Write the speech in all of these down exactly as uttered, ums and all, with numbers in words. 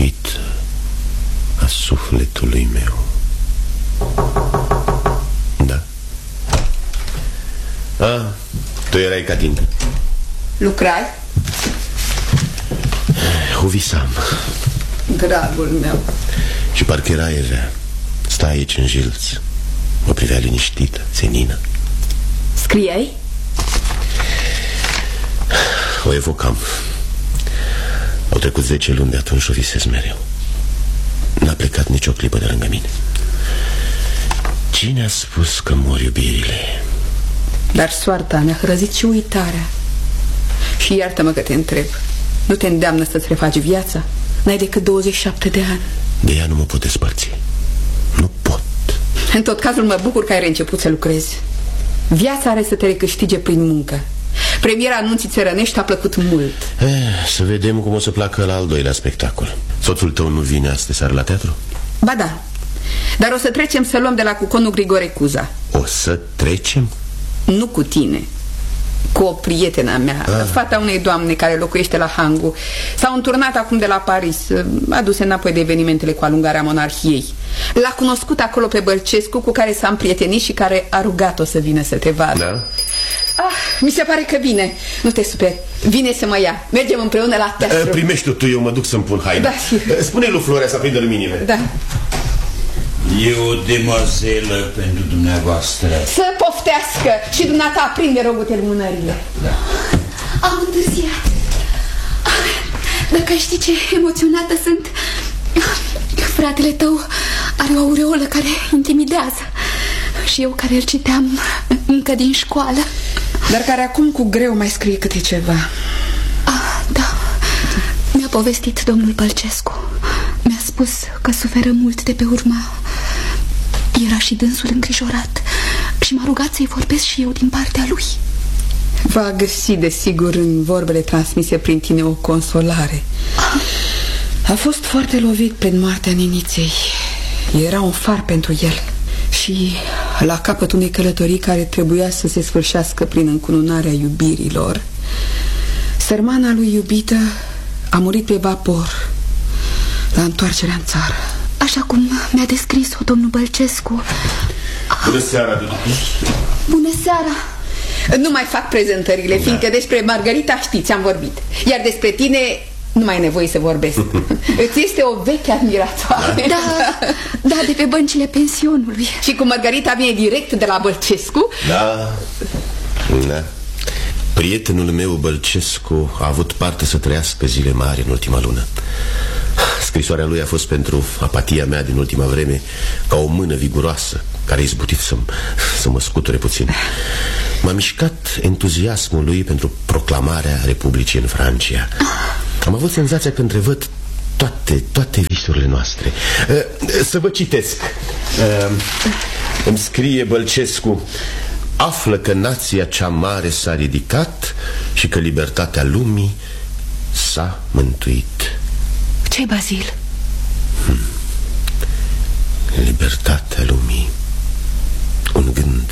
iubită a sufletului meu. Da? Ah, tu erai ca tine. Lucrai? O visam. Dragul meu. Și parcă era Evea. Sta aici în jilț. Mă privea liniștită, senină. Scriei? O evocam. Au trecut zece luni de atunci, o visez mereu. N-a plecat nicio clipă de lângă mine. Cine a spus că mor iubirile? Dar soarta mi-a hrăzit și uitarea. Și iartă-mă că te întreb, nu te îndeamnă să-ți refaci viața? N-ai decât douăzeci și șapte de ani. De ea nu mă pot despărți. Nu pot. În tot cazul mă bucur că ai reînceput să lucrezi. Viața are să te recâștige prin muncă. Premiera anunții țărănești a plăcut mult. eh, Să vedem cum o să placă la al doilea spectacol. Soțul tău nu vine astă seară la teatru? Ba da, dar o să trecem să luăm de la cuconul Grigore Cuza. O să trecem? Nu cu tine, cu o prietena mea, ah. fata unei doamne care locuiește la Hangu. S-au înturnat acum de la Paris, aduse înapoi de evenimentele cu alungarea monarhiei. L-a cunoscut acolo pe Bălcescu, cu care s-a împrietenit și care a rugat-o să vină să te vadă. Da? Ah, mi se pare că vine. Nu te superi, vine să mă ia. Mergem împreună la teatru. Primești-o tu, eu mă duc să-mi pun haina. Da, și... Spune lui Florea să aprindă luminile. Da. E o demoazelă pentru dumneavoastră. Să poftească și dumneata aprinde rogute lumânările. Da. Am întârziat. Dacă ai ști ce emoționată sunt. Fratele tău are o aureolă care intimidează. Și eu care îl citeam încă din școală. Dar care acum cu greu mai scrie câte ceva. Ah, da. Mi-a povestit domnul Bălcescu. Mi-a spus că suferă mult de pe urma. Era și dânsul îngrijorat și m-a rugat să-i vorbesc și eu din partea lui. Va găsi desigur în vorbele transmise prin tine o consolare. A fost foarte lovit prin moartea neniței. Era un far pentru el. Și la capătul unei călătorii care trebuia să se sfârșească prin încununarea iubirilor, sărmana lui iubită a murit pe vapor la întoarcerea în țară. Așa cum mi-a descris-o domnul Bălcescu. Bună seara, Dudu. Bună seara. Nu mai fac prezentările, da. Fiindcă despre Margarita știți, am vorbit. Iar despre tine nu mai e nevoie să vorbesc. Îți este o veche admiratoare. Da, da, de pe băncile pensionului. Și cu Margarita vine direct de la Bălcescu. Da, da. Prietenul meu, Bălcescu, a avut parte să trăiască zile mari în ultima lună. Scrisoarea lui a fost pentru apatia mea din ultima vreme ca o mână viguroasă care a izbutit să, să mă scuture puțin. M-a mișcat entuziasmul lui pentru proclamarea Republicii în Francia. Am avut senzația că întrevăd toate, toate visurile noastre. Să vă citesc. Îmi scrie Bălcescu: află că nația cea mare s-a ridicat și că libertatea lumii s-a mântuit. Ce-i, Bazil? Hmm. Libertatea lumii. Un gând.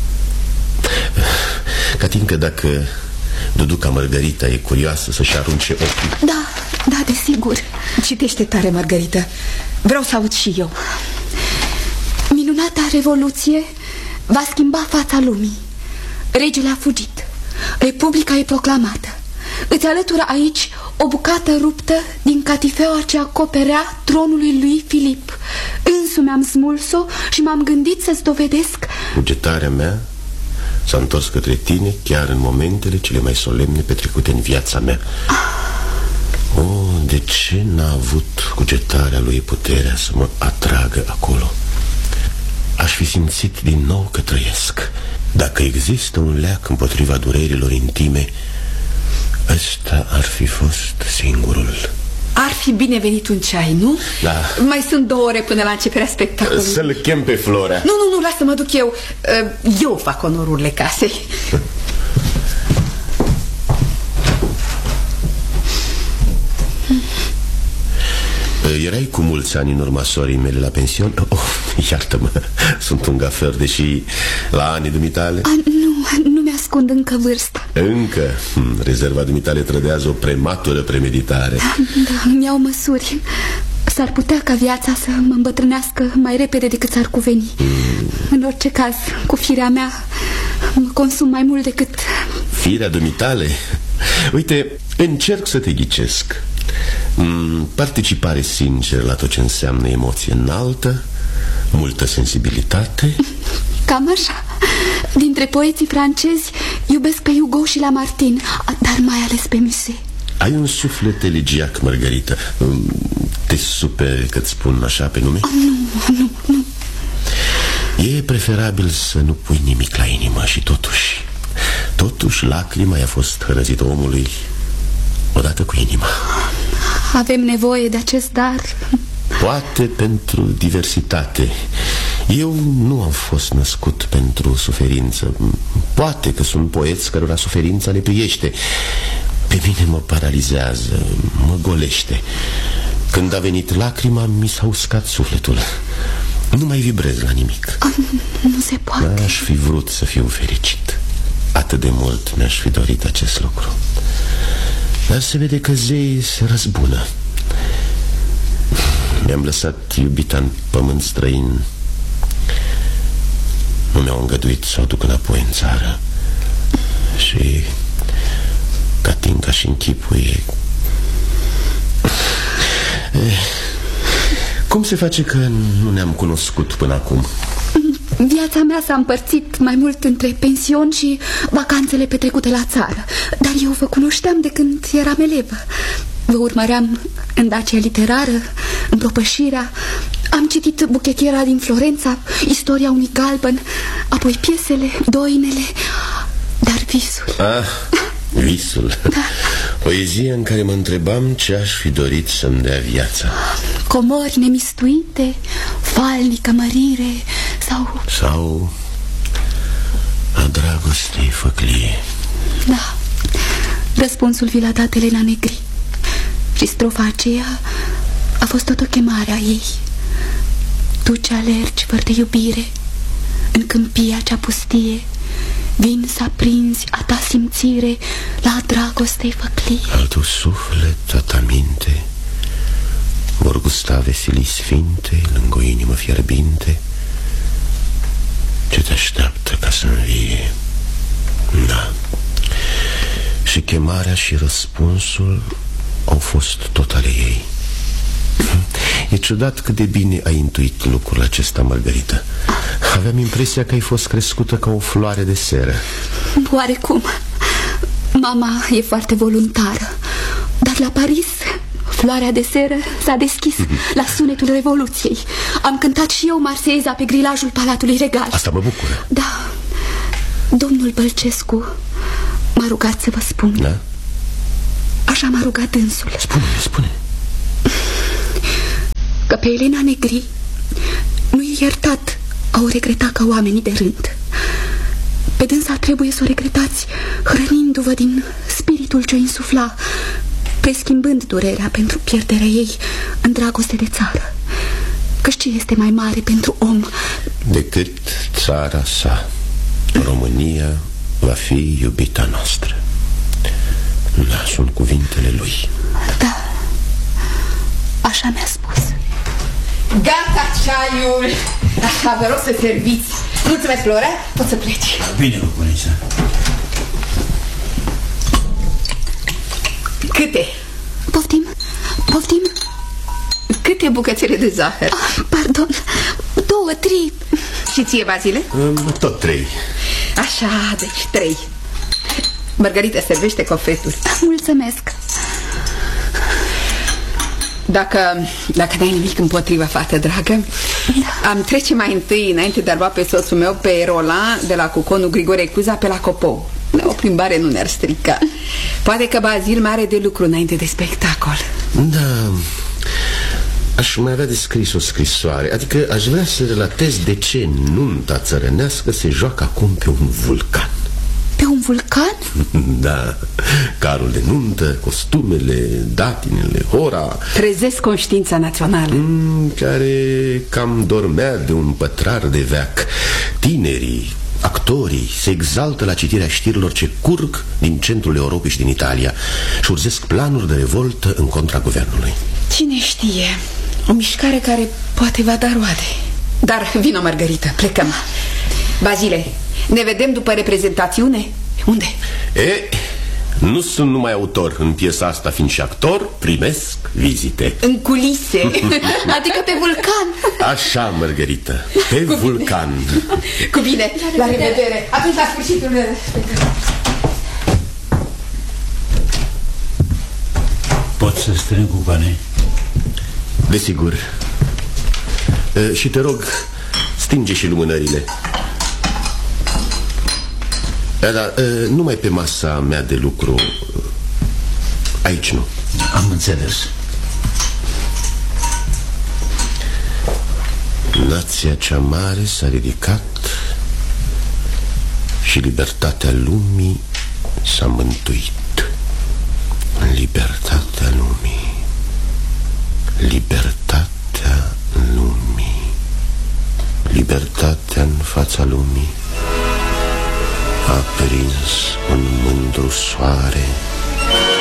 Catincă, dacă Duduca Margarita e curioasă să-și arunce ochii. Da, da, desigur. Citește tare, Margarita. Vreau să aud și eu. Minunata revoluție va schimba fața lumii. Regele a fugit. Republica e proclamată. Îți alătură aici o bucată ruptă din catifeaua ce acoperea tronului lui Filip. Însumi am smuls-o și m-am gândit să-ți dovedesc. Cugetarea mea s-a întors către tine chiar în momentele cele mai solemne petrecute în viața mea. ah. Oh, de ce n-a avut cugetarea lui puterea să mă atragă acolo? Aș fi simțit din nou că trăiesc. Dacă există un leac împotriva durerilor intime, ăsta ar fi fost singurul. Ar fi bine venit un ceai, nu? Da. Mai sunt două ore până la începerea spectacolului. Să-l chem pe Florea. Nu, nu, nu, lasă-mă duc eu. Eu fac onorurile casei. Erai cu mulți ani în urma sorii mele la pension? Oh, iartă-mă, sunt un gafer, deși la anii dumitale. A, nu, nu mi-ascund încă vârsta. Încă? Hm, rezerva dumitale trădează o prematură premeditare. Da, mi-au măsuri. s-ar putea ca viața să mă îmbătrânească mai repede decât s-ar cuveni. mm. În orice caz, cu firea mea mă consum mai mult decât... Firea dumitale? Uite, încerc să te ghicesc. mm, Participare sinceră la tot ce înseamnă emoție înaltă, multă sensibilitate. Cam așa. Dintre poeții francezi iubesc pe Hugo și Lamartine, dar mai ales pe Musset. Ai un suflet elegiac, Margarita. Te superi că-ți spun așa pe nume? Oh, nu, nu, nu. E preferabil să nu pui nimic la inimă și totuși Totuși lacrima i-a fost hărăzită omului odată cu inima. Avem nevoie de acest dar. Poate pentru diversitate. Eu nu am fost născut pentru suferință. Poate că sunt poeți cărora suferința le priește. Pe mine mă paralizează, mă golește. Când a venit lacrima, mi s-a uscat sufletul. Nu mai vibrez la nimic. Nu se poate. Aș fi vrut să fiu fericit. Atât de mult mi-aș fi dorit acest lucru. Dar se vede că zeii se răzbună. Mi-am lăsat iubita în pământ străin. Nu mi-au îngăduit să o duc înapoi în țară. Și Catinca și închipuie. eh, Cum se face că nu ne-am cunoscut până acum? Viața mea s-a împărțit mai mult între pensiuni și vacanțele petrecute la țară. Dar eu vă cunoșteam de când eram elevă. Vă urmăream în Dacia literară, în Propășirea. Am citit Buchetiera din Florența, Istoria unui galben, apoi piesele, Doinele. Dar visul... Ah, visul. Da. Poezie în care mă întrebam ce aș fi dorit să-mi dea viața. Comori nemistuite, falnică mărire sau... Sau a dragostei făclie. Da, răspunsul vi l-a dat Elena Negri. Și strofa aceea a fost tot o chemare a ei. Tu ce alergi fără de iubire în câmpia cea pustie, vin să aprinzi a ta simțire la dragostei făclie. Al tău suflet, a ta minte vor gusta veselii sfinte lângă o inimă fierbinte ce te așteaptă ca să învie. Da. Și chemarea și răspunsul au fost tot ale ei. E ciudat cât de bine ai intuit lucrul acesta, Margarita. Aveam impresia că ai fost crescută ca o floare de seră. Oarecum. Mama e foarte voluntară. Dar la Paris floarea de seră s-a deschis la sunetul Revoluției. Am cântat și eu Marseieza pe grilajul Palatului Regal. Asta mă bucură. Da. Domnul Bălcescu m-a rugat să vă spun. Da? Așa m-a rugat dânsul. Spune-ne, spune. Că pe Elena Negri nu-i iertat a o regreta ca oamenii de rând. Pe dânsa trebuie să o regretați hrănindu-vă din spiritul ce-o insufla, preschimbând durerea pentru pierderea ei în dragoste de țară. Căci ce este mai mare pentru om decât țara sa? România va fi iubita noastră. Da, sunt cuvintele lui. Da, așa mi-a spus. Gata ceaiul. Așa, vă rog să serviți. Mulțumesc, Flora, poți să pleci. Bine, Bucunița. Câte? Poftim, poftim. Câte bucățele de zahăr? Ah, pardon, două, trei. Și ție, Bazile? Tot trei. Așa, deci trei. Margarita servește cofetul. Mulțumesc. Dacă, dacă n-ai nimic împotriva, fată dragă, da. Am trece mai întâi, înainte de a lua pe soțul meu, pe Roland de la Cuconul Grigore Cuza pe la Copou. O plimbare nu ne-ar strica. Poate că Bazil mai are de lucru înainte de spectacol. Da, aș mai avea de scris o scrisoare. Adică aș vrea să relatez de ce nunta țărănească se joacă acum pe un vulcan. Pe un vulcan? Da, carul de nuntă, costumele, datinele, ora. Trezesc conștiința națională, mm, care cam dormea de un pătrar de veac. Tinerii, actorii se exaltă la citirea știrilor ce curg din centrul Europei și din Italia și urzesc planuri de revoltă în contra guvernului. cine știe, O mișcare care poate va da roade. Dar vino, Margarita, plecăm. Bazile, ne vedem după reprezentațiune? Unde? E, nu sunt numai autor. În piesa asta, fiind și actor, primesc vizite. În culise. Adică pe vulcan. Așa, Margarita, pe vulcan. Cu bine, la revedere. Atunci la sfârșitul spectacolului. Pot să strâng cu bani? Desigur. E, și te rog, stinge și lumânările. E, dar e, numai pe masa mea de lucru. Aici nu. Am înțeles. Nația cea mare s-a ridicat și libertatea lumii s-a mântuit. Libertatea lumii, libertatea lumii, libertatea în fața lumii a prins un mândru soare